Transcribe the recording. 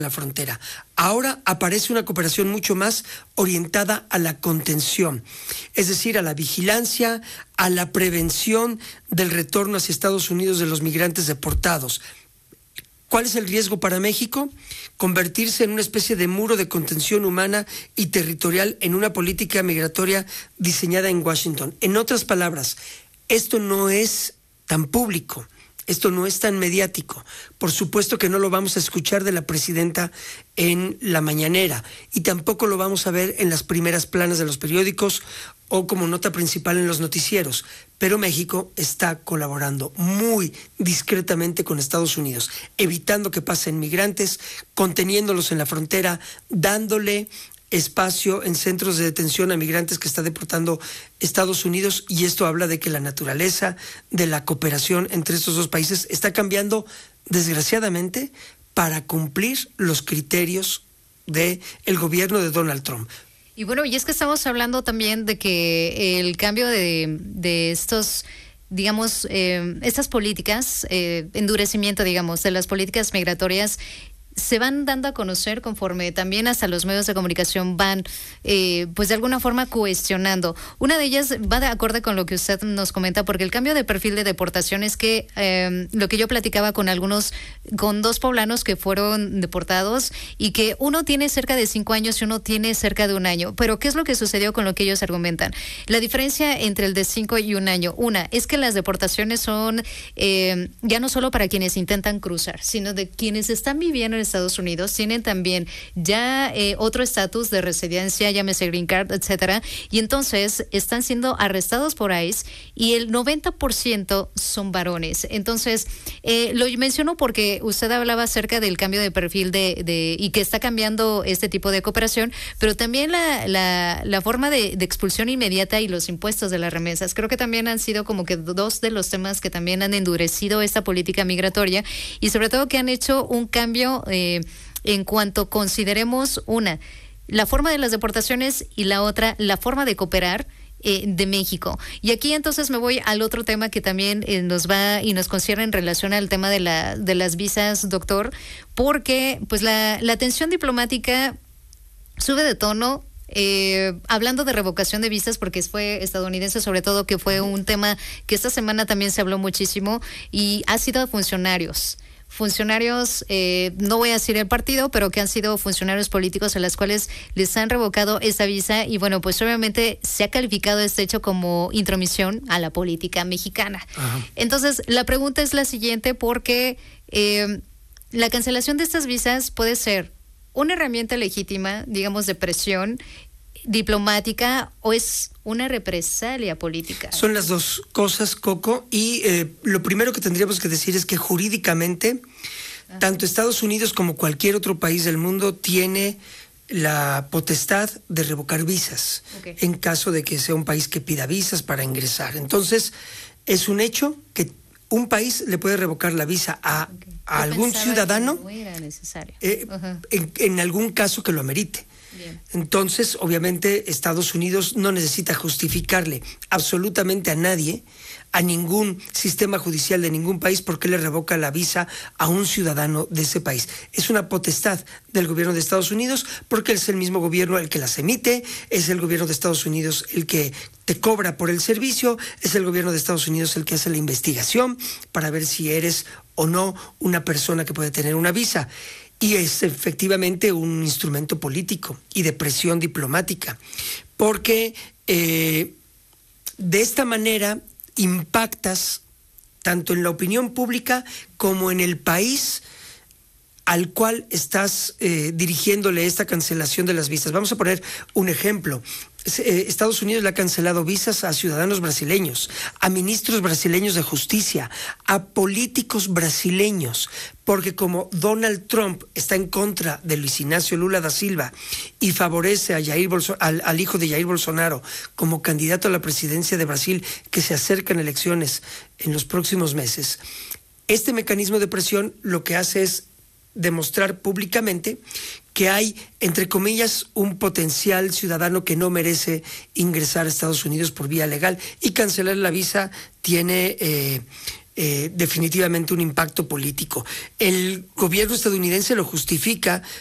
la frontera. Ahora aparece una cooperación mucho más orientada a la contención, es decir, a la vigilancia, a la prevención del retorno hacia Estados Unidos de los migrantes deportados. ¿Cuál es el riesgo para México? Convertirse en una especie de muro de contención humana y territorial en una política migratoria diseñada en Washington. En otras palabras, esto no es tan público. Esto no es tan mediático. Por supuesto que no lo vamos a escuchar de la presidenta en la mañanera y tampoco lo vamos a ver en las primeras planas de los periódicos o como nota principal en los noticieros. Pero México está colaborando muy discretamente con Estados Unidos, evitando que pasen migrantes, conteniéndolos en la frontera, dándole espacio en centros de detención a migrantes que está deportando Estados Unidos, y esto habla de que la naturaleza de la cooperación entre estos dos países está cambiando, desgraciadamente, para cumplir los criterios del gobierno de Donald Trump. Y bueno, y es que estamos hablando también de que el cambio de estos, digamos, estas políticas, endurecimiento, digamos, de las políticas migratorias, se van dando a conocer conforme también hasta los medios de comunicación van, pues de alguna forma cuestionando. Una de ellas va de acuerdo con lo que usted nos comenta, porque el cambio de perfil de deportación es que lo que yo platicaba con dos poblanos que fueron deportados y que uno tiene cerca de 5 años y uno tiene cerca de 1 año. Pero ¿qué es lo que sucedió con lo que ellos argumentan? La diferencia entre el de 5 y 1 año, una, es que las deportaciones son ya no solo para quienes intentan cruzar, sino de quienes están viviendo en Estados Unidos, tienen también ya otro estatus de residencia, llámese green card, etcétera, y entonces están siendo arrestados por ICE y el 90% son varones. Entonces, lo menciono porque usted hablaba acerca del cambio de perfil y que está cambiando este tipo de cooperación, pero también la forma de expulsión inmediata y los impuestos de las remesas. Creo que también han sido como que dos de los temas que también han endurecido esta política migratoria y sobre todo que han hecho un cambio en cuanto consideremos la forma de las deportaciones y la otra, la forma de cooperar de México. Y aquí entonces me voy al otro tema que también nos va y nos concierne en relación al tema de las visas, doctor, porque pues la tensión diplomática sube de tono. Hablando de revocación de visas, porque fue estadounidense sobre todo, que fue un tema que esta semana también se habló muchísimo y ha sido funcionarios, no voy a decir el partido, pero que han sido funcionarios políticos a los cuales les han revocado esa visa y bueno, pues obviamente se ha calificado este hecho como intromisión a la política mexicana. Ajá. Entonces, la pregunta es la siguiente, porque la cancelación de estas visas puede ser una herramienta legítima, digamos, de presión diplomática o es una represalia política. Son las dos cosas, Coco, y lo primero que tendríamos que decir es que jurídicamente tanto Estados Unidos como cualquier otro país del mundo tiene la potestad de revocar visas, en caso de que sea un país que pida visas para ingresar. Entonces, es un hecho que un país le puede revocar la visa a algún ciudadano no era necesario. En algún caso que lo amerite. Bien. Entonces, obviamente, Estados Unidos no necesita justificarle absolutamente a nadie, a ningún sistema judicial de ningún país, por qué le revoca la visa a un ciudadano de ese país. Es una potestad del gobierno de Estados Unidos, porque es el mismo gobierno el que las emite, es el gobierno de Estados Unidos el que te cobra por el servicio, es el gobierno de Estados Unidos el que hace la investigación para ver si eres o no una persona que puede tener una visa. Y es efectivamente un instrumento político y de presión diplomática, porque de esta manera impactas tanto en la opinión pública como en el país al cual estás dirigiéndole esta cancelación de las visas. Vamos a poner un ejemplo. Estados Unidos le ha cancelado visas a ciudadanos brasileños, a ministros brasileños de justicia, a políticos brasileños, porque como Donald Trump está en contra de Luis Ignacio Lula da Silva y favorece a al hijo de Jair Bolsonaro como candidato a la presidencia de Brasil, que se acercan elecciones en los próximos meses, este mecanismo de presión lo que hace es demostrar públicamente que hay, entre comillas, un potencial ciudadano que no merece ingresar a Estados Unidos por vía legal, y cancelar la visa tiene definitivamente un impacto político. El gobierno estadounidense lo justifica